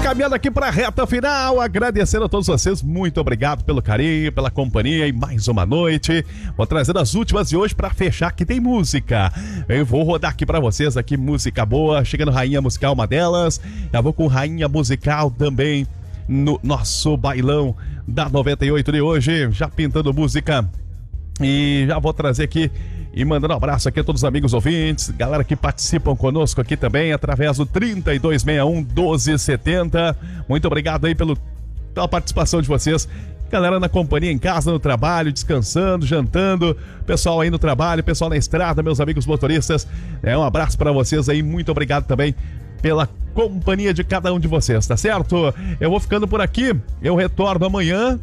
caminhando aqui para a reta final, agradecendo a todos vocês, muito obrigado pelo carinho, pela companhia e mais uma noite. Vou trazendo as últimas de hoje para fechar, que tem música. Eu vou rodar aqui para vocês aqui música boa, chegando Rainha Musical, uma delas. Já vou com Rainha Musical também no nosso bailão da 98 de hoje, já pintando música. E já vou trazer aqui e mandando um abraço aqui a todos os amigos ouvintes, galera que participam conosco aqui também através do 3261-1270. Muito obrigado aí pela participação de vocês. Galera na companhia, em casa, no trabalho, descansando, jantando, pessoal aí no trabalho, pessoal na estrada, meus amigos motoristas. Um abraço para vocês aí, muito obrigado também pela companhia de cada um de vocês, tá certo? Eu vou ficando por aqui, eu retorno amanhã